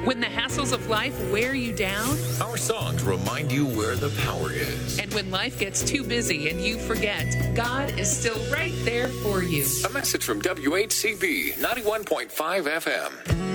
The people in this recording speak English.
When the hassles of life wear you down, our songs remind you where the power is. and when life gets too busy and you forget, God is still right there for you. A message from WHCB 91.5 FM.